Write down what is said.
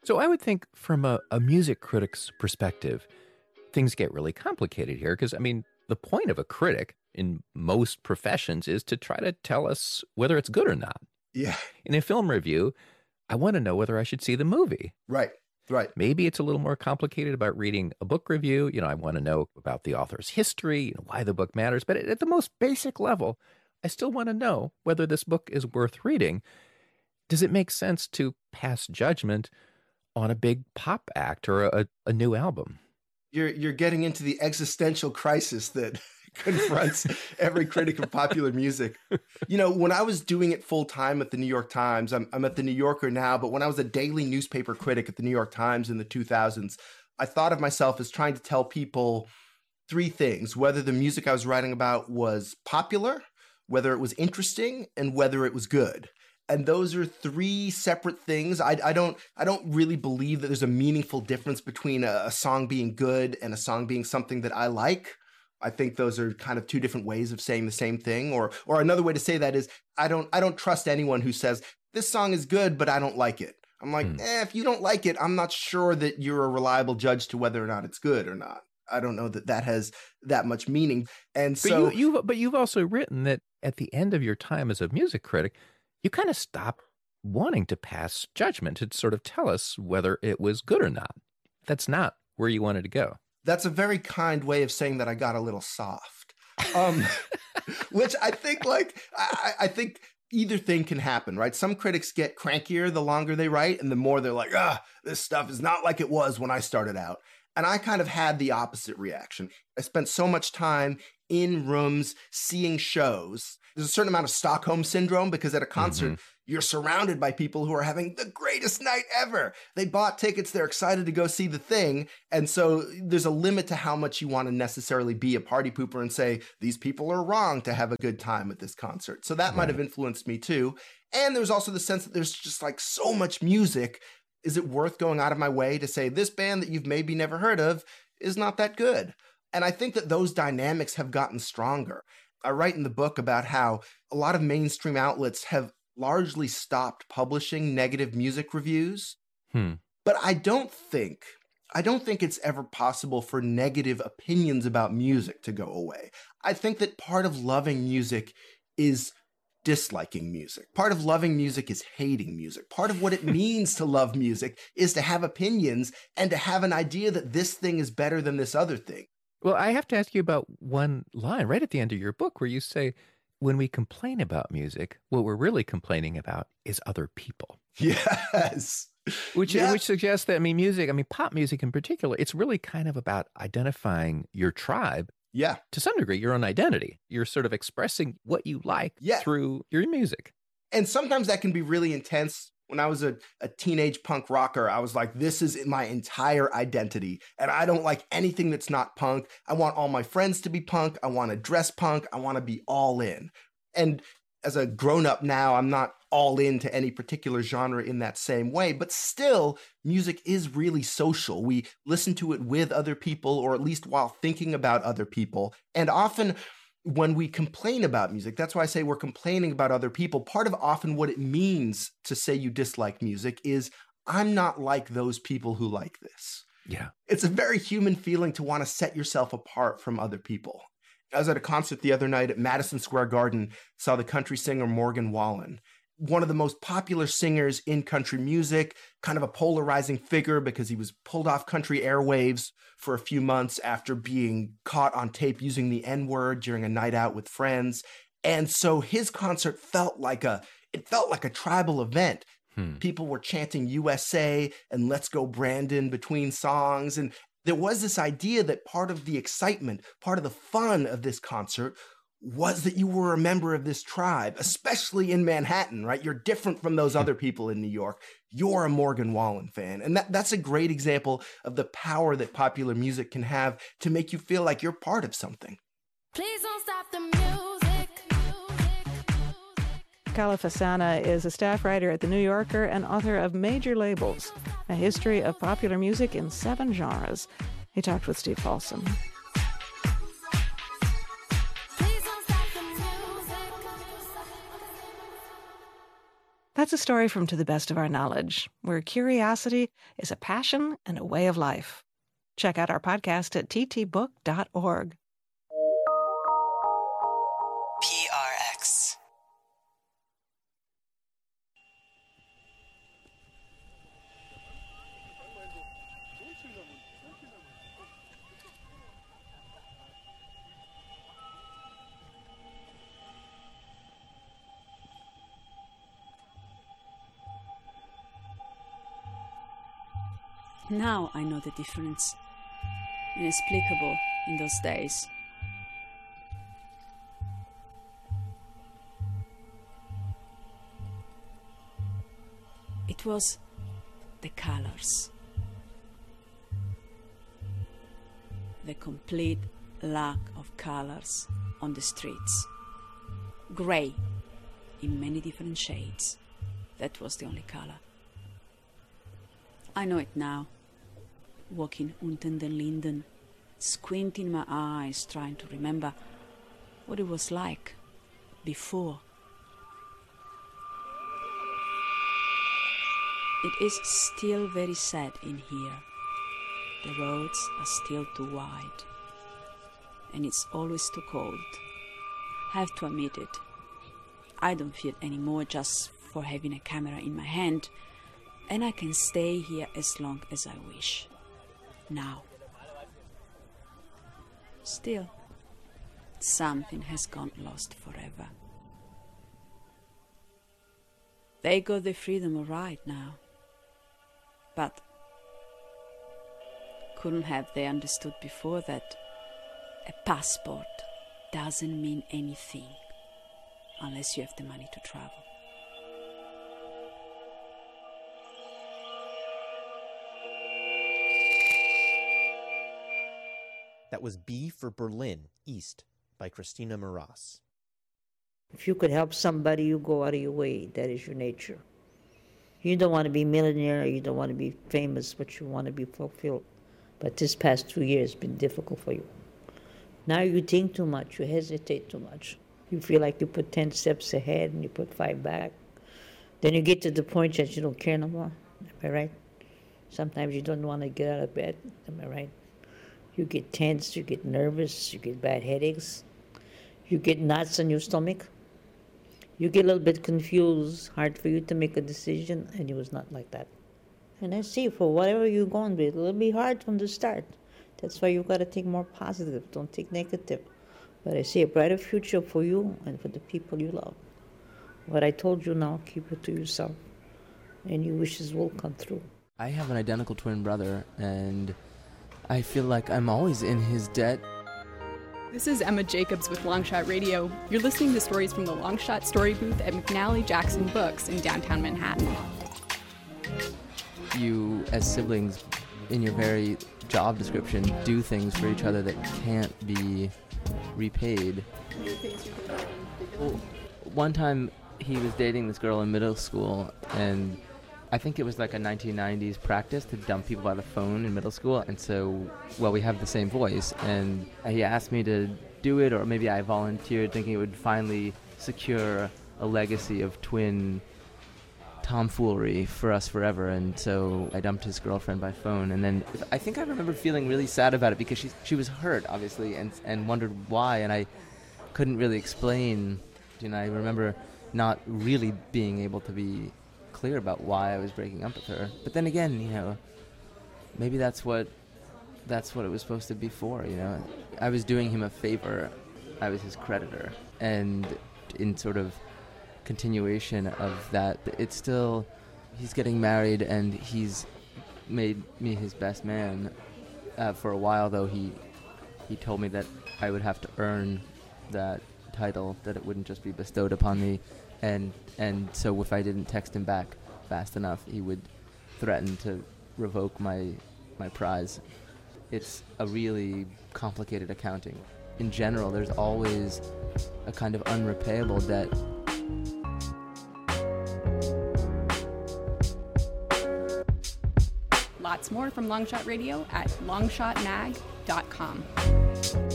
So I would think from a music critic's perspective, things get really complicated here because, I mean, the point of a critic in most professions is to try to tell us whether it's good or not. Yeah. In a film review, I want to know whether I should see the movie. Right. Right. Maybe it's a little more complicated about reading a book review. I want to know about the author's history, why the book matters. But at the most basic level, I still want to know whether this book is worth reading. Does it make sense to pass judgment on a big pop act or a new album? You're getting into the existential crisis that confronts every critic of popular music. When I was doing it full time at the New York Times, I'm at the New Yorker now, but when I was a daily newspaper critic at the New York Times in the 2000s, I thought of myself as trying to tell people three things: whether the music I was writing about was popular, whether it was interesting, and whether it was good. And those are three separate things. I don't really believe that there's a meaningful difference between a song being good and a song being something that I like. I think those are kind of two different ways of saying the same thing. Or another way to say that is I don't trust anyone who says this song is good, but I don't like it. I'm like, if you don't like it, I'm not sure that you're a reliable judge to whether or not it's good or not. I don't know that has that much meaning. And so you've also written that at the end of your time as a music critic, you kind of stopped wanting to pass judgment to sort of tell us whether it was good or not. That's not where you wanted to go. That's a very kind way of saying that I got a little soft, which I think I think either thing can happen, right? Some critics get crankier the longer they write and the more they're like, this stuff is not like it was when I started out. And I kind of had the opposite reaction. I spent so much time in rooms seeing shows. There's a certain amount of Stockholm syndrome because at a concert, you're surrounded by people who are having the greatest night ever. They bought tickets. They're excited to go see the thing. And so there's a limit to how much you want to necessarily be a party pooper and say, these people are wrong to have a good time at this concert. So that might have influenced me too. And there's also the sense that there's just like so much music. Is it worth going out of my way to say this band that you've maybe never heard of is not that good? And I think that those dynamics have gotten stronger. I write in the book about how a lot of mainstream outlets have largely stopped publishing negative music reviews. But I don't think it's ever possible for negative opinions about music to go away. I think that part of loving music is disliking music. Part of loving music is hating music. Part of what it means to love music is to have opinions and to have an idea that this thing is better than this other thing. Well, I have to ask you about one line right at the end of your book where you say, when we complain about music, what we're really complaining about is other people. Yes. Which suggests that, pop music in particular, it's really kind of about identifying your tribe. Yeah. To some degree, your own identity. You're sort of expressing what you like through your music. And sometimes that can be really intense. When I was a teenage punk rocker, I was like, this is my entire identity. And I don't like anything that's not punk. I want all my friends to be punk. I want to dress punk. I want to be all in. And as a grown-up now, I'm not all into any particular genre in that same way. But still, music is really social. We listen to it with other people, or at least while thinking about other people. And often when we complain about music, that's why I say we're complaining about other people. Part of often what it means to say you dislike music is, I'm not like those people who like this. Yeah. It's a very human feeling to want to set yourself apart from other people. I was at a concert the other night at Madison Square Garden, saw the country singer Morgan Wallen. One of the most popular singers in country music, kind of a polarizing figure because he was pulled off country airwaves for a few months after being caught on tape using the N-word during a night out with friends. And so his concert felt like a tribal event. People were chanting USA and Let's Go Brandon between songs. And there was this idea that part of the excitement, part of the fun of this concert was that you were a member of this tribe, especially in Manhattan, right? You're different from those other people in New York. You're a Morgan Wallen fan. And that's a great example of the power that popular music can have to make you feel like you're part of something. Please don't stop the music. Kala Fasana is a staff writer at The New Yorker and author of Major Labels, a history of popular music in 7 genres. He talked with Steve Folsom. That's a story from To the Best of Our Knowledge, where curiosity is a passion and a way of life. Check out our podcast at ttbook.org. PRX. Now I know the difference. Inexplicable in those days. It was the colors. The complete lack of colors on the streets. Gray in many different shades. That was the only color. I know it now. Walking unter den Linden, squinting my eyes, trying to remember what it was like before. It is still very sad in here. The roads are still too wide, and it's always too cold. I have to admit it. I don't feel anymore just for having a camera in my hand, and I can stay here as long as I wish. Now. Still, something has gone lost forever. They got the freedom all right now. But couldn't have they understood before that a passport doesn't mean anything unless you have the money to travel? That was B for Berlin, East, by Christina Maras. If you could help somebody, you go out of your way. That is your nature. You don't want to be millionaire, you don't want to be famous, but you want to be fulfilled. But this past 2 years has been difficult for you. Now you think too much, you hesitate too much. You feel like you put 10 steps ahead and you put 5 back. Then you get to the point that you don't care no more. Am I right? Sometimes you don't want to get out of bed. Am I right? You get tense, you get nervous, you get bad headaches, you get knots in your stomach, you get a little bit confused, hard for you to make a decision, and it was not like that. And I see, for whatever you're going with, it'll be hard from the start. That's why you've got to think more positive, don't think negative. But I see a brighter future for you and for the people you love. What I told you now, keep it to yourself, and your wishes will come true. I have an identical twin brother, and I feel like I'm always in his debt. This is Emma Jacobs with Longshot Radio. You're listening to stories from the Longshot Story Booth at McNally Jackson Books in downtown Manhattan. You, as siblings, in your very job description, do things for each other that can't be repaid. Well, one time he was dating this girl in middle school, and I think it was like a 1990s practice to dump people by the phone in middle school. And so, well, we have the same voice, and he asked me to do it, or maybe I volunteered thinking it would finally secure a legacy of twin tomfoolery for us forever. And so I dumped his girlfriend by phone, and then I think I remember feeling really sad about it because she was hurt, obviously, and wondered why, and I couldn't really explain. And I remember not really being able to be clear about why I was breaking up with her. But then again, you know, maybe that's what it was supposed to be for, you know. I was doing him a favor. I was his creditor. And in sort of continuation of that, it's still, he's getting married and he's made me his best man. For a while, though, he told me that I would have to earn that title, that it wouldn't just be bestowed upon me. And so if I didn't text him back fast enough, he would threaten to revoke my prize. It's a really complicated accounting. In general, there's always a kind of unrepayable debt. Lots more from Longshot Radio at longshotmag.com.